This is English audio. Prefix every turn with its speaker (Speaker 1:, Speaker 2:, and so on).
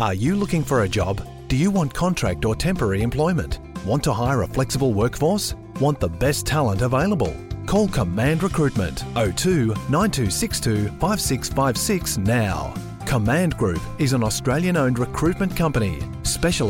Speaker 1: Are you looking for a job? Do you want contract or temporary employment? Want to hire a flexible workforce? Want the best talent available? Call Command Recruitment 02 9262 5656 now. Command Group is an Australian-owned recruitment company specialising